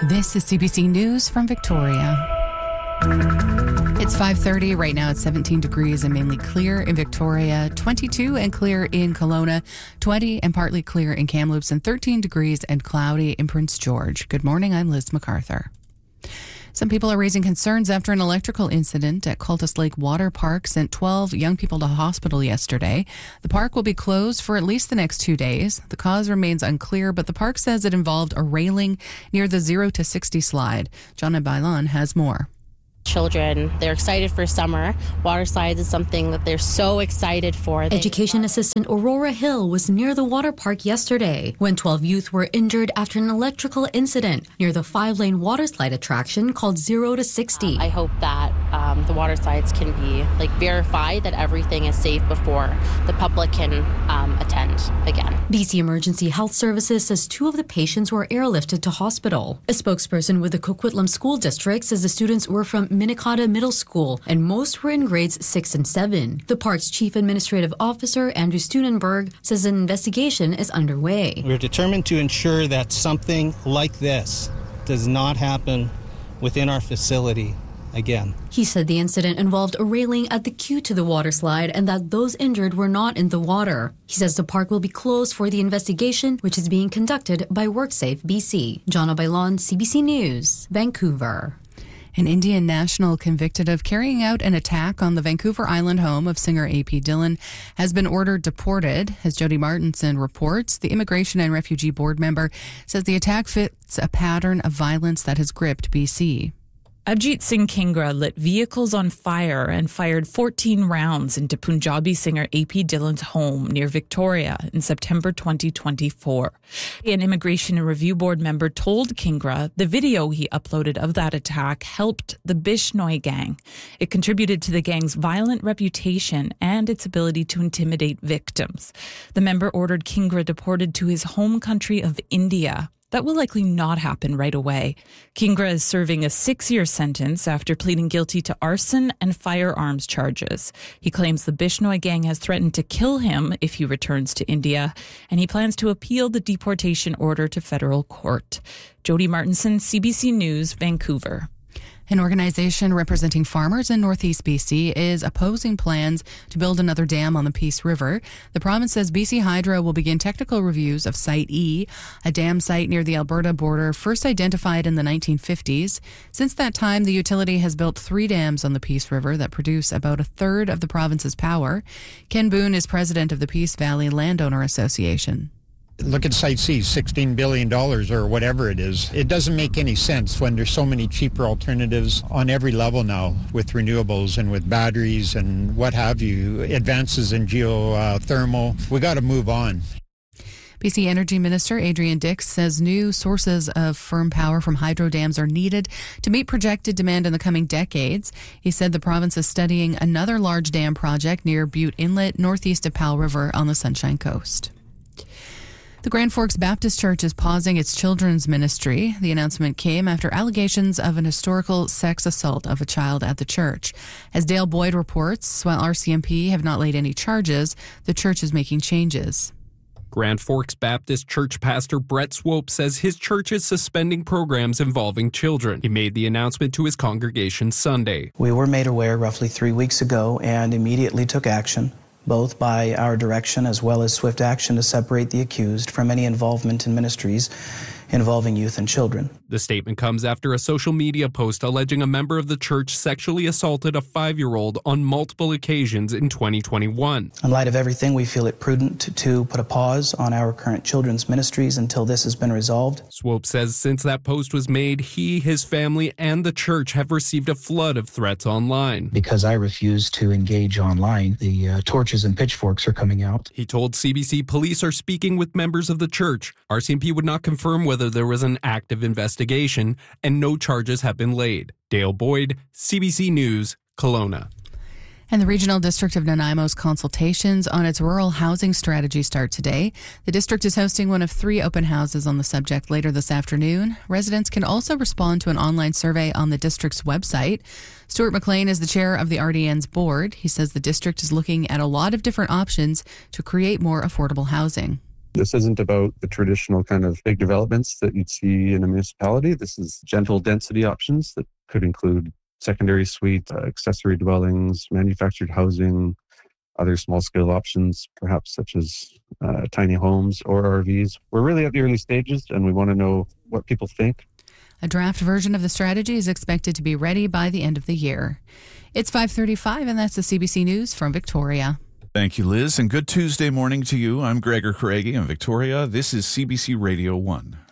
This is CBC News from Victoria. It's 5:30. Right now it's 17 degrees and mainly clear in Victoria, 22 and clear in Kelowna, 20 and partly clear in Kamloops, and 13 degrees and cloudy in Prince George. Good morning, I'm Liz MacArthur. Some people are raising concerns after an electrical incident at Cultus Lake Water Park sent 12 young people to hospital yesterday. The park will be closed for at least the next 2 days. The cause remains unclear, but the park says it involved a railing near the 0 to 60 slide. Jonna Bailon has more. Children, they're excited for summer. Water slides is something that they're so excited for. Education assistant Aurora Hill was near the water park yesterday when 12 youth were injured after an electrical incident near the 5-lane water slide attraction called 0 to 60. I hope that the water slides can be verified that everything is safe before the public can attend again. BC Emergency Health Services says 2 of the patients were airlifted to hospital. A spokesperson with the Coquitlam School District says the students were from Minnetonka Middle School, and most were in grades 6 and 7. The park's chief administrative officer, Andrew Stunenberg, says an investigation is underway. We're determined to ensure that something like this does not happen within our facility again. He said the incident involved a railing at the queue to the water slide and that those injured were not in the water. He says the park will be closed for the investigation, which is being conducted by WorkSafe BC. Jonna Bailon, CBC News, Vancouver. An Indian national convicted of carrying out an attack on the Vancouver Island home of singer A.P. Dillon has been ordered deported. As Jody Martinson reports, the Immigration and Refugee Board member says the attack fits a pattern of violence that has gripped BC. Ajit Singh Kingra lit vehicles on fire and fired 14 rounds into Punjabi singer A.P. Dillon's home near Victoria in September 2024. An Immigration and Review Board member told Kingra the video he uploaded of that attack helped the Bishnoi gang. It contributed to the gang's violent reputation and its ability to intimidate victims. The member ordered Kingra deported to his home country of India. That will likely not happen right away. Kingra is serving a 6-year sentence after pleading guilty to arson and firearms charges. He claims the Bishnoi gang has threatened to kill him if he returns to India, and he plans to appeal the deportation order to federal court. Jody Martinson, CBC News, Vancouver. An organization representing farmers in Northeast BC is opposing plans to build another dam on the Peace River. The province says BC Hydro will begin technical reviews of Site E, a dam site near the Alberta border first identified in the 1950s. Since that time, the utility has built 3 dams on the Peace River that produce about a third of the province's power. Ken Boone is president of the Peace Valley Landowner Association. Look at Site C, $16 billion or whatever it is. It doesn't make any sense when there's so many cheaper alternatives on every level now with renewables and with batteries and what have you, advances in geothermal. We got to move on. BC Energy Minister Adrian Dix says new sources of firm power from hydro dams are needed to meet projected demand in the coming decades. He said the province is studying another large dam project near Butte Inlet, northeast of Powell River on the Sunshine Coast. The Grand Forks Baptist Church is pausing its children's ministry. The announcement came after allegations of an historical sex assault of a child at the church. As Dale Boyd reports, while RCMP have not laid any charges, the church is making changes. Grand Forks Baptist Church pastor Brett Swope says his church is suspending programs involving children. He made the announcement to his congregation Sunday. We were made aware roughly 3 weeks ago and immediately took action, both by our direction as well as swift action to separate the accused from any involvement in ministries involving youth and children. The statement comes after a social media post alleging a member of the church sexually assaulted a 5-year-old on multiple occasions in 2021. In light of everything, we feel it prudent to put a pause on our current children's ministries until this has been resolved. Swope says since that post was made, he, his family, and the church have received a flood of threats online. Because I refuse to engage online, the torches and pitchforks are coming out. He told CBC police are speaking with members of the church. RCMP would not confirm whether there was an active investigation, and no charges have been laid. Dale Boyd, CBC News, Kelowna. And the Regional District of Nanaimo's consultations on its rural housing strategy start today. The district is hosting one of 3 open houses on the subject later this afternoon. Residents can also respond to an online survey on the district's website. Stuart McLean is the chair of the RDN's board. He says the district is looking at a lot of different options to create more affordable housing. This isn't about the traditional kind of big developments that you'd see in a municipality. This is gentle density options that could include secondary suite, accessory dwellings, manufactured housing, other small-scale options, perhaps such as tiny homes or RVs. We're really at the early stages, and we want to know what people think. A draft version of the strategy is expected to be ready by the end of the year. It's 5:35, and that's the CBC News from Victoria. Thank you, Liz, and good Tuesday morning to you. I'm Gregor Craigie in Victoria. This is CBC Radio 1.